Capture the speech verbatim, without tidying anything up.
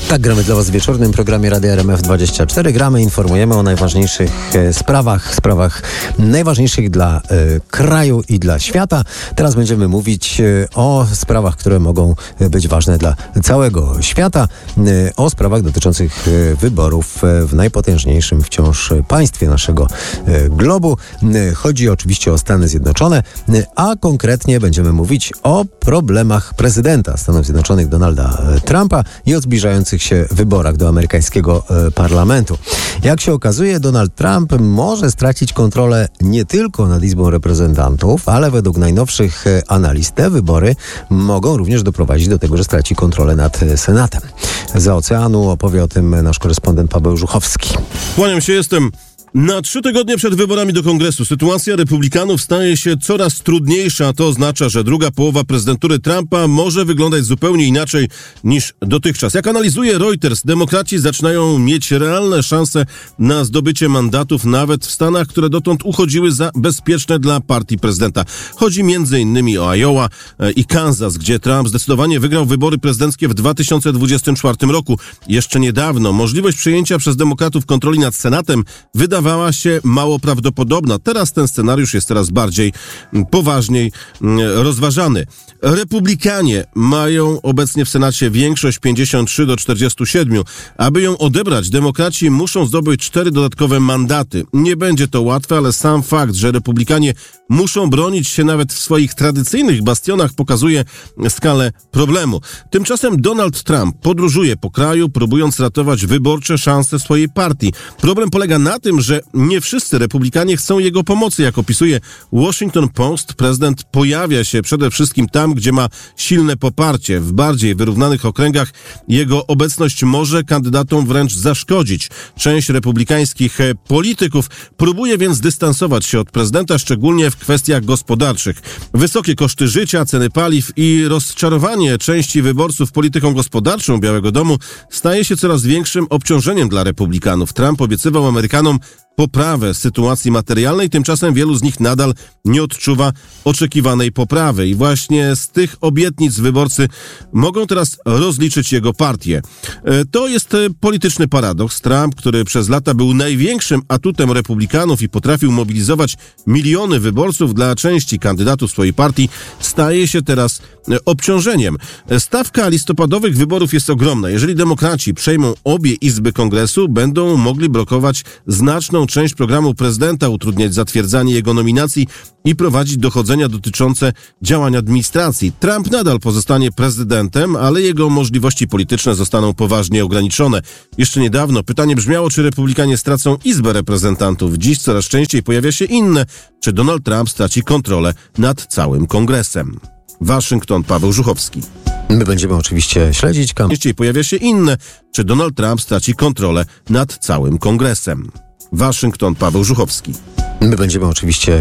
Tak, gramy dla Was w wieczornym programie Radia R M F dwadzieścia cztery. Gramy, informujemy o najważniejszych e, sprawach, sprawach najważniejszych dla e, kraju i dla świata. Teraz będziemy mówić e, o sprawach, które mogą być ważne dla całego świata. E, o sprawach dotyczących e, wyborów e, w najpotężniejszym wciąż państwie naszego e, globu. E, chodzi oczywiście o Stany Zjednoczone, e, a konkretnie będziemy mówić o problemach prezydenta Stanów Zjednoczonych Donalda Trumpa i o zbliżających się wyborach do amerykańskiego e, parlamentu. Jak się okazuje, Donald Trump może stracić kontrolę nie tylko nad Izbą Reprezentantów, ale według najnowszych e, analiz te wybory mogą również doprowadzić do tego, że straci kontrolę nad e, Senatem. Za oceanu opowie o tym nasz korespondent Paweł Żuchowski. Kłaniam się, jestem. Na trzy tygodnie przed wyborami do Kongresu sytuacja republikanów staje się coraz trudniejsza. To oznacza, że druga połowa prezydentury Trumpa może wyglądać zupełnie inaczej niż dotychczas. Jak analizuje Reuters, demokraci zaczynają mieć realne szanse na zdobycie mandatów nawet w Stanach, które dotąd uchodziły za bezpieczne dla partii prezydenta. Chodzi między innymi o Iowa i Kansas, gdzie Trump zdecydowanie wygrał wybory prezydenckie w dwa tysiące dwudziestym czwartym roku. Jeszcze niedawno możliwość przejęcia przez demokratów kontroli nad Senatem wydawała wydawała się mało prawdopodobna. Teraz ten scenariusz jest coraz bardziej poważniej rozważany. Republikanie mają obecnie w Senacie większość pięćdziesiąt trzy do czterdziestu siedmiu. Aby ją odebrać, demokraci muszą zdobyć cztery dodatkowe mandaty. Nie będzie to łatwe, ale sam fakt, że republikanie muszą bronić się nawet w swoich tradycyjnych bastionach, pokazuje skalę problemu. Tymczasem Donald Trump podróżuje po kraju, próbując ratować wyborcze szanse swojej partii. Problem polega na tym, że nie wszyscy republikanie chcą jego pomocy. Jak opisuje Washington Post, prezydent pojawia się przede wszystkim tam, gdzie ma silne poparcie. W bardziej wyrównanych okręgach jego obecność może kandydatom wręcz zaszkodzić. Część republikańskich polityków próbuje więc dystansować się od prezydenta, szczególnie w kwestiach gospodarczych. Wysokie koszty życia, ceny paliw i rozczarowanie części wyborców polityką gospodarczą Białego Domu staje się coraz większym obciążeniem dla republikanów. Trump obiecywał Amerykanom poprawę sytuacji materialnej, tymczasem wielu z nich nadal nie odczuwa oczekiwanej poprawy i właśnie z tych obietnic wyborcy mogą teraz rozliczyć jego partię. To jest polityczny paradoks. Trump, który przez lata był największym atutem republikanów i potrafił mobilizować miliony wyborców dla części kandydatów swojej partii, staje się teraz obciążeniem. Stawka listopadowych wyborów jest ogromna. Jeżeli demokraci przejmą obie izby kongresu, będą mogli blokować znaczną część programu prezydenta, utrudniać zatwierdzanie jego nominacji i prowadzić dochodzenia dotyczące działań administracji. Trump nadal pozostanie prezydentem, ale jego możliwości polityczne zostaną poważnie ograniczone. Jeszcze niedawno pytanie brzmiało, czy republikanie stracą Izbę Reprezentantów. Dziś coraz częściej pojawia się inne. Czy Donald Trump straci kontrolę nad całym kongresem? Waszyngton, Paweł Żuchowski. My będziemy oczywiście śledzić kampanię. Częściej pojawia się inne. Czy Donald Trump straci kontrolę nad całym kongresem? Waszyngton, Paweł Żuchowski. My będziemy oczywiście